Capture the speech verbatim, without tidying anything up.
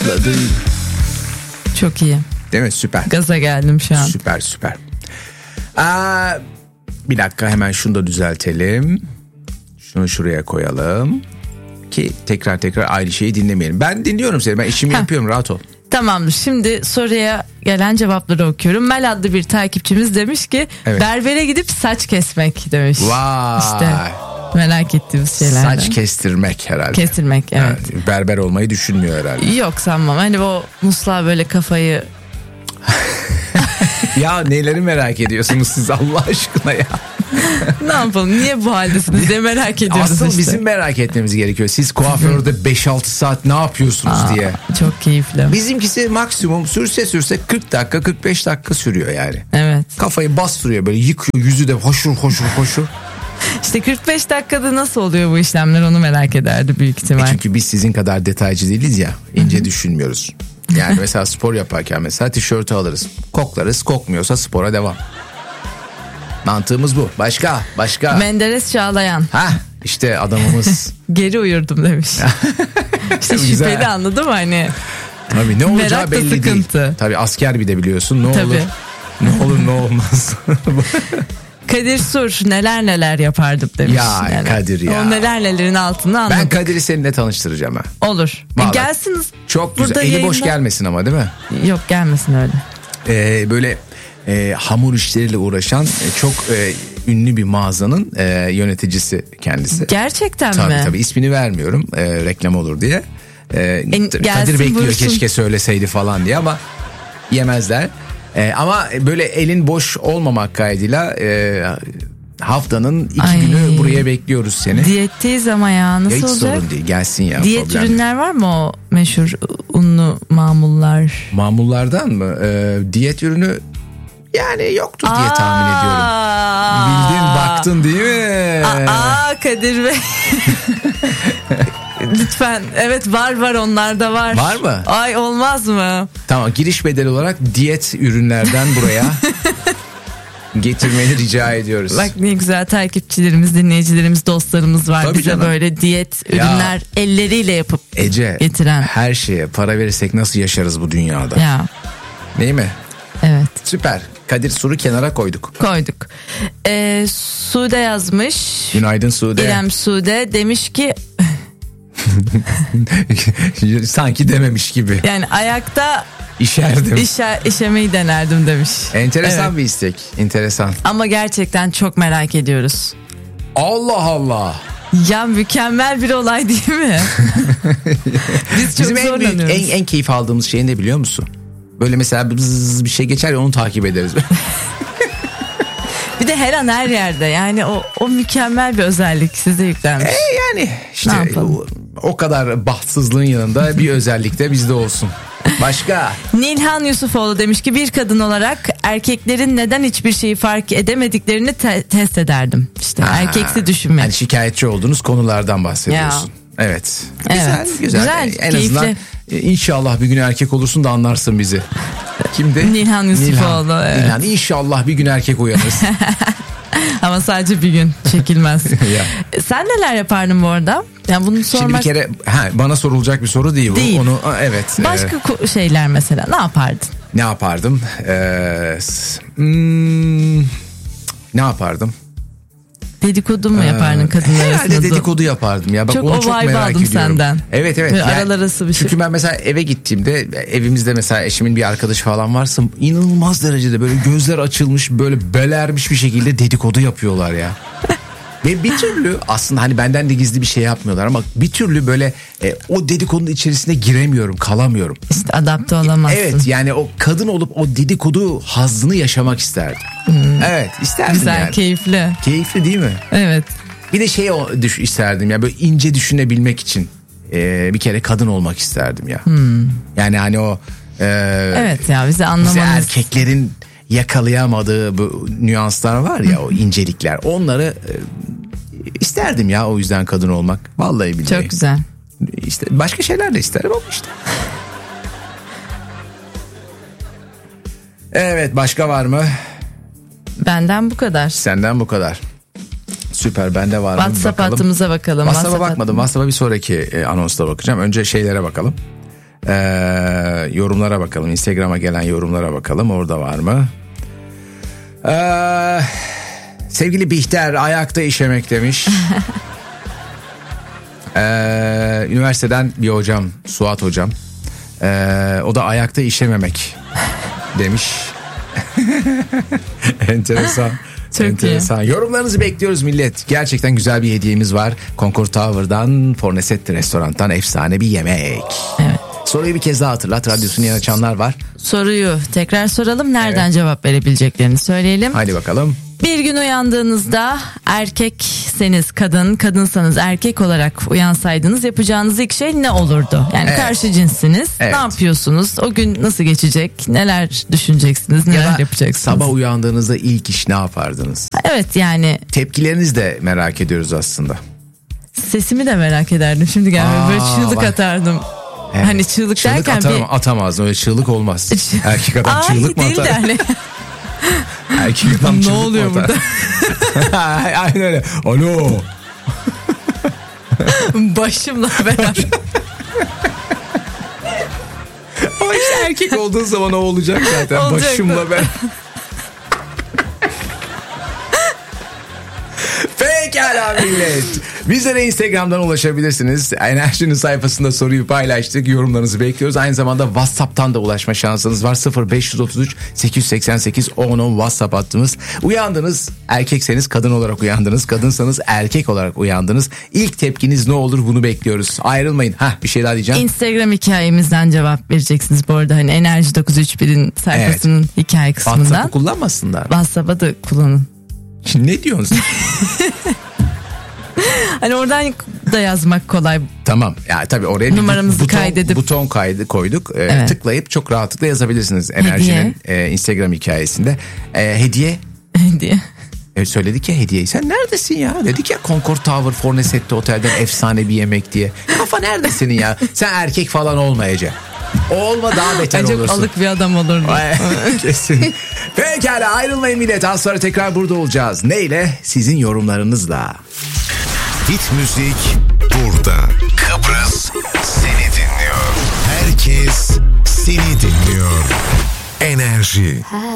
patladı. Çok iyi. Değil mi? Süper. Gaza geldim şu an. Süper süper. Aa, bir dakika hemen şunu da düzeltelim. Şunu şuraya koyalım. Ki tekrar tekrar aynı şeyi dinlemeyelim. Ben dinliyorum seni. Ben işimi Heh. yapıyorum. Rahat ol. Tamamdır. Şimdi soruya gelen cevapları okuyorum. Mel adlı bir takipçimiz demiş ki evet. berbere gidip saç kesmek demiş. Vay. İşte merak ettiğimiz şeylerden. Saç kestirmek herhalde. Kestirmek evet. Yani berber olmayı düşünmüyor herhalde. Yok sanmam. Hani o musluğa böyle kafayı... Ya neleri merak ediyorsunuz siz Allah aşkına ya. Ne yapalım, niye bu haldesiniz diye merak ediyoruz. Asıl işte. bizim merak etmemiz gerekiyor. Siz kuaförde beş altı saat ne yapıyorsunuz Aa, diye. Çok keyifli. Bizimkisi maksimum sürse sürse kırk dakika kırk beş dakika sürüyor yani. Evet. Kafayı bastırıyor böyle, yıkıyor, yüzü de hoşur hoşur hoşur. İşte kırk beş dakikada nasıl oluyor bu işlemler, onu merak ederdi büyük ihtimal. E çünkü biz sizin kadar detaycı değiliz ya, ince düşünmüyoruz. Yani mesela spor yaparken mesela tişörtü alırız, koklarız, kokmuyorsa spora devam. Mantığımız bu. Başka başka. Menderes Çağlayan. Ha işte adamımız. Geri uyurdum demiş. İşte şüpheli, anladın mı hani? Tabii ne olacağı Merak belli sıkıntı. değil. Tabii asker bir de biliyorsun, ne Tabii. olur ne olur ne olmaz. Kadir Sur neler neler yapardım demiş. Ya yani. Kadir ya. O neler nelerin altını anladık. Ben Kadir'i seninle tanıştıracağım ha. Olur. E gelsiniz. Çok güzel. Eli yayında... boş gelmesin ama değil mi? Yok, gelmesin öyle. Ee, böyle e, hamur işleriyle uğraşan e, çok e, ünlü bir mağazanın e, yöneticisi kendisi. Gerçekten tabii, mi? Tabii tabii ismini vermiyorum e, reklam olur diye. E, en, Kadir bekliyor buyursun. Keşke söyleseydi falan diye ama yemezler. E, ama böyle elin boş olmamak kaydıyla e, haftanın iki Ay. günü buraya bekliyoruz seni. Diyetteyiz ama ya nasıl ya hiç olacak? Sorun değil, gelsin ya. Diyet ürünler var mı, o meşhur unlu mamullar? Mamullardan mı? E, diyet ürünü yani yoktur diye Aa. tahmin ediyorum. Bildin, baktın değil mi? Aa Kadir Bey. Lütfen, evet var var onlarda var. Var mı? Ay olmaz mı? Tamam, giriş bedeli olarak diyet ürünlerden buraya getirmeni rica ediyoruz. Bak ne güzel takipçilerimiz, dinleyicilerimiz, dostlarımız var. Tabii bize canım. Böyle diyet ürünler ya, elleriyle yapıp Ece, getiren. Her şeye para verirsek nasıl yaşarız bu dünyada? Ya. Değil mi? Evet. Süper. Kadir Sur'u kenara koyduk. Koyduk. Ee, Sude yazmış. Günaydın Sude. İrem Sude demiş ki sanki dememiş gibi. Yani ayakta İşerdim. İşe, işemeyi denerdim demiş. Enteresan evet. bir istek. Enteresan. Ama gerçekten çok merak ediyoruz. Allah Allah. Ya mükemmel bir olay değil mi? Biz çok Bizim en, büyük, en, en keyif aldığımız şey ne biliyor musun? Böyle mesela bızz bir şey geçer ya, onu takip ederiz. Bir de her an her yerde, yani o, o mükemmel bir özellik size yüklenmiş. E yani işte o, o kadar bahtsızlığın yanında bir özellik de bizde olsun. Başka? Nilhan Yusufoğlu demiş ki bir kadın olarak erkeklerin neden hiçbir şeyi fark edemediklerini te- test ederdim. İşte ha, erkeksi düşünmek. Yani şikayetçi olduğunuz konulardan bahsediyorsun. Ya. Evet. Güzel, evet. güzel. Güzel, en keyifli. azından inşallah bir gün erkek olursun da anlarsın bizi. Kimdi? Nilhan Yusufoğlu. Nilhan. Evet. Nilhan, inşallah bir gün erkek uyanırız. Ama sadece bir gün, çekilmez. Sen neler yapardın bu arada? Yani bunu sormak... Şimdi bir kere ha, bana sorulacak bir soru değil bu. Değil. Onu evet. Başka e, şeyler mesela ne yapardın? Ne yapardım? Ee, hmm, ne yapardım? Dedikodu mu yapardın kadınlar arasında? Herhalde dedikodu yapardım ya. Bak, çok onu o çok vibe merak aldım ediyorum. senden. Evet evet. Yani, yani, aralar arası bir şey. Çünkü ben mesela eve gittiğimde, evimizde mesela eşimin bir arkadaşı falan varsa, inanılmaz derecede böyle gözler açılmış, böyle belermiş bir şekilde dedikodu yapıyorlar ya. Ve bir türlü aslında hani benden de gizli bir şey yapmıyorlar ama bir türlü böyle e, o dedikodunun içerisine giremiyorum, kalamıyorum. İşte adapte olamazsın. Evet, yani o kadın olup o dedikodu hazzını yaşamak isterdim. Hmm. Evet, isterdim. Güzel, yani. keyifli. Keyifli değil mi? Evet. Bir de şey düş isterdim ya, böyle ince düşünebilmek için e, bir kere kadın olmak isterdim ya. Hmm. Yani hani o e, evet ya, bizi anlamanız. Bize erkeklerin yakalayamadığı bu nüanslar var ya, o incelikler, onları e, isterdim ya, o yüzden kadın olmak. Vallahi billahi. Çok güzel. İşte başka şeyler de isterim ama işte. Evet, başka var mı? Benden bu kadar. Senden bu kadar. Süper, bende var mı? WhatsApp hattımıza bakalım. WhatsApp'a bakmadım. WhatsApp'a bir sonraki e, anonsta bakacağım. Önce şeylere bakalım. Ee, yorumlara bakalım. Instagram'a gelen yorumlara bakalım. Orada var mı? Ee, sevgili Bihter ayakta işemek demiş. ee, üniversiteden bir hocam, Suat hocam. Ee, o da ayakta işememek demiş. Enteresan. Çok Enteresan. iyi. Yorumlarınızı bekliyoruz millet. Gerçekten güzel bir hediyemiz var. Concord Tower'dan, Fornesetti Restoran'tan efsane bir yemek. Evet. Soruyu bir kez daha hatırlat. Radyosunu yeni açanlar var. Soruyu tekrar soralım. Nereden Evet. cevap verebileceklerini söyleyelim. Haydi bakalım. Bir gün uyandığınızda erkekseniz kadın, kadınsanız erkek olarak uyansaydınız yapacağınız ilk şey ne olurdu? Yani Evet. karşı cinssiniz. Evet. Ne yapıyorsunuz? O gün nasıl geçecek? Neler düşüneceksiniz? Neler Ya da yapacaksınız? sabah uyandığınızda ilk iş ne yapardınız? Evet, yani Tepkilerinizi de merak ediyoruz aslında. sesimi de merak ederdim. Şimdi gelmiyor. Böyle Aa, çığlık bak. atardım. Evet. Hani çığlık, Çığlık derken atamam, bir... atamazdın, öyle çığlık olmaz. Erkek adam Ay, çığlık mı değil atar? de hani Erkek adam ne çığlık mı oluyor atar? burada? Aynen öyle. Alo. Başımla beraber. Ama işte erkek olduğun zaman o olacak zaten. Olacak Başımla ben. Pekala millet. Bizlere Instagram'dan ulaşabilirsiniz. Enerjinin sayfasında soruyu paylaştık. Yorumlarınızı bekliyoruz. Aynı zamanda WhatsApp'tan da ulaşma şansınız var. sıfır beş otuz üç sekiz yüz seksen sekiz on on WhatsApp hattımız. Uyandınız, erkekseniz kadın olarak uyandınız. Kadınsanız erkek olarak uyandınız. İlk tepkiniz ne olur, bunu bekliyoruz. Ayrılmayın. Hah, bir şey daha diyeceğim. Instagram hikayemizden cevap vereceksiniz bu arada. Hani Enerji dokuz üç bir'in sayfasının hikaye kısmından. WhatsApp'ı kullanmasınlar. WhatsApp'a da kullanın. Ne diyorsun? Hani oradan da yazmak kolay. Tamam. Ya tabii oraya bir Numaramızı buton, kaydedip- buton kaydı koyduk. Ee, Evet. Tıklayıp çok rahatlıkla yazabilirsiniz. Enerjinin e, Instagram hikayesinde. E, hediye diye. e, söyledik ya hediyeyi. Sen neredesin ya? Dedik ya Concord Tower Fornesetti Otel'den efsane bir yemek diye. Kafa nerede senin ya? Sen erkek falan olmayacaksın. O olma, daha beter Çok olursun. alık bir adam olurdu. Ay, kesin. Pekala, ayrılmayın millet. Az sonra tekrar burada olacağız. Neyle? Sizin yorumlarınızla. Hit müzik burada. Kıbrıs seni dinliyor. Herkes seni dinliyor. Enerji.